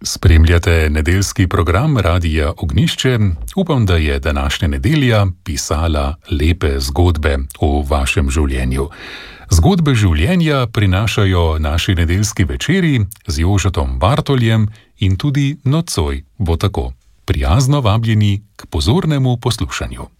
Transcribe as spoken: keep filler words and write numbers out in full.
Spremljate nedeljski program Radia Ognjišče. Upam, da je današnja nedelja pisala lepe zgodbe v vašem življenju. Zgodbe življenja prinašajo naši nedeljski večeri z Jožetom Bartoljem in tudi nocoj bo tako. Prijazno vabljeni k pozornemu poslušanju.